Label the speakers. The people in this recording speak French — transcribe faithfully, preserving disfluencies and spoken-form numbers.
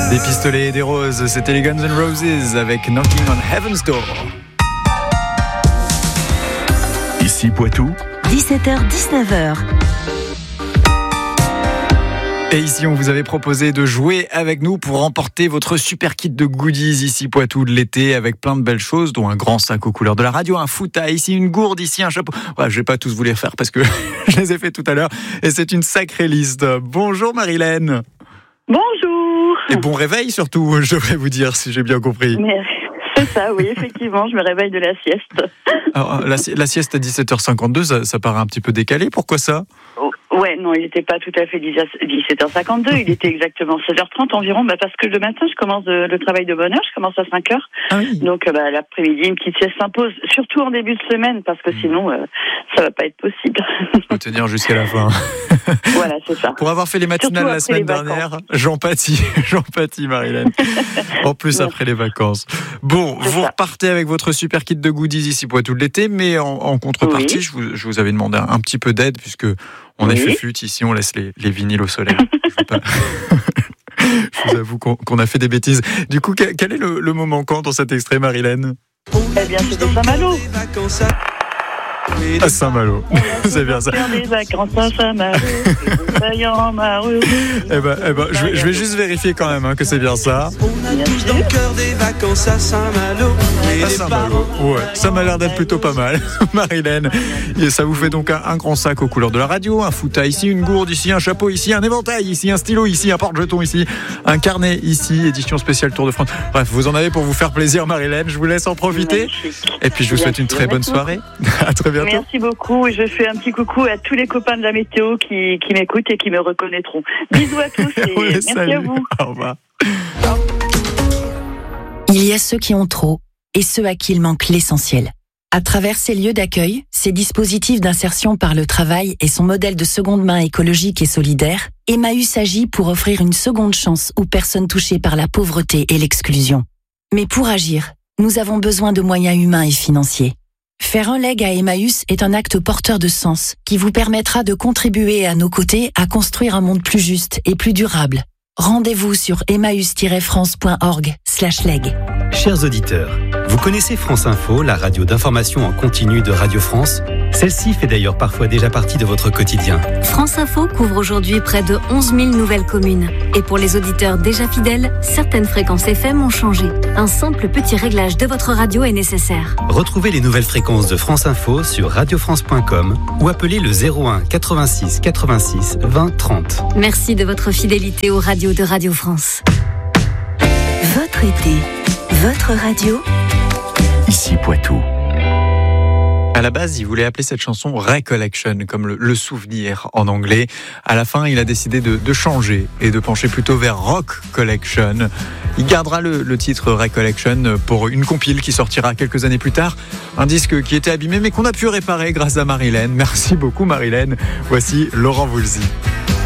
Speaker 1: Des pistolets et des roses, c'était les Guns N' Roses avec Knocking on Heaven's Door.
Speaker 2: Ici Poitou,
Speaker 3: dix-sept heures dix-neuf heures.
Speaker 1: Et ici, on vous avait proposé de jouer avec nous pour remporter votre super kit de goodies ici Poitou de l'été avec plein de belles choses, dont un grand sac aux couleurs de la radio, un fouta, ici une gourde, ici un chapeau. Ouais, je vais pas tous vous les faire parce que je les ai fait tout à l'heure et c'est une sacrée liste. Bonjour Marilène.
Speaker 4: Bonjour.
Speaker 1: Et bon réveil surtout, je devrais vous dire si j'ai bien compris.
Speaker 4: Mais c'est ça, oui, effectivement, je me réveille de la sieste.
Speaker 1: Alors, la, la sieste à dix-sept heures cinquante-deux, ça, ça paraît un petit peu décalé, pourquoi ça ?
Speaker 4: Oh, ouais, non, il n'était pas tout à fait dix-sept heures cinquante-deux, il était exactement seize heures trente environ, bah parce que le matin, je commence de, le travail de bonne heure, je commence à cinq heures, ah oui. Donc bah, l'après-midi, une petite sieste s'impose, surtout en début de semaine, parce que sinon, euh, ça va pas être possible.
Speaker 1: Il faut tenir jusqu'à la fin.
Speaker 4: Voilà, c'est ça.
Speaker 1: Pour avoir fait les matinales la semaine dernière, j'en pâtis, j'en pâtis, Marilène. En plus, ouais. Après les vacances. Bon, c'est vous ça. Repartez avec votre super kit de goodies ici Poitou de l'été, mais en, en contrepartie, oui. je, vous, je vous avais demandé un, un petit peu d'aide, puisque on oui. est fait flûte ici, on laisse les, les vinyles au soleil. je, pas... je vous avoue qu'on, qu'on a fait des bêtises. Du coup, quel, quel est le, le mot manquant dans cet extrait, Marilène ?
Speaker 4: Eh bien, c'est de Saint-Malo.
Speaker 1: À Saint-Malo, c'est bien ça.
Speaker 4: Des vacances à Saint-Malo,
Speaker 1: eh ben, eh ben, je, vais, je vais juste vérifier quand même hein, que c'est bien ça.
Speaker 4: Bien sûr.
Speaker 5: Des vacances à Saint-Malo.
Speaker 1: À Saint-Malo, ouais, ça m'a l'air d'être plutôt pas mal, Marilène. Et ça vous fait donc un, un grand sac aux couleurs de la radio, un fouta ici, une gourde ici, un chapeau ici, un éventail ici, un stylo ici, un porte-jeton ici, un carnet ici, édition spéciale Tour de France. Bref, vous en avez pour vous faire plaisir, Marilène. Je vous laisse en profiter. Magnifique. Et puis je vous bien souhaite une très bonne soirée. À très bientôt.
Speaker 4: Merci beaucoup. Je fais un petit coucou à tous les copains de la météo qui, qui m'écoutent et qui me reconnaîtront. Bisous à tous et merci
Speaker 1: salue.
Speaker 4: À vous.
Speaker 1: Au revoir.
Speaker 3: Il y a ceux qui ont trop et ceux à qui il manque l'essentiel. À travers ces lieux d'accueil, ces dispositifs d'insertion par le travail et son modèle de seconde main écologique et solidaire, Emmaüs agit pour offrir une seconde chance aux personnes touchées par la pauvreté et l'exclusion. Mais pour agir, nous avons besoin de moyens humains et financiers. Faire un leg à Emmaüs est un acte porteur de sens qui vous permettra de contribuer à nos côtés à construire un monde plus juste et plus durable. Rendez-vous sur emmaüs tiret france point org slash leg.
Speaker 6: Chers auditeurs, vous connaissez France Info, la radio d'information en continu de Radio France ? Celle-ci fait d'ailleurs parfois déjà partie de votre quotidien.
Speaker 7: France Info couvre aujourd'hui près de onze mille nouvelles communes. Et pour les auditeurs déjà fidèles, certaines fréquences F M ont changé. Un simple petit réglage de votre radio est nécessaire.
Speaker 6: Retrouvez les nouvelles fréquences de France Info sur radio france point com ou appelez le zéro un quatre-vingt-six quatre-vingt-six vingt trente.
Speaker 7: Merci de votre fidélité aux radios de Radio France.
Speaker 3: Votre été, votre radio,
Speaker 2: ici Poitou.
Speaker 1: À la base, il voulait appeler cette chanson Recollection, comme le, le souvenir en anglais. À la fin, il a décidé de, de changer et de pencher plutôt vers Rock Collection. Il gardera le, le titre Recollection pour une compile qui sortira quelques années plus tard. Un disque qui était abîmé mais qu'on a pu réparer grâce à Marilène. Merci beaucoup Marilène. Voici Laurent Voulzy.